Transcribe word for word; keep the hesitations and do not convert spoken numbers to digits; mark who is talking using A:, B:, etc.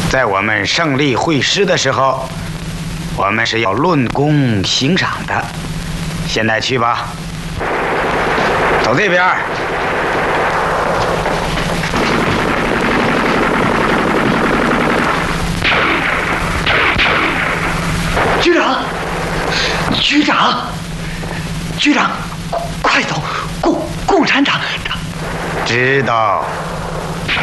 A: 在我们胜利会师的时候，我们是要论功行赏的。现在去吧，走这边。
B: 局长，局长，局长，快走！共共产党，
A: 知道。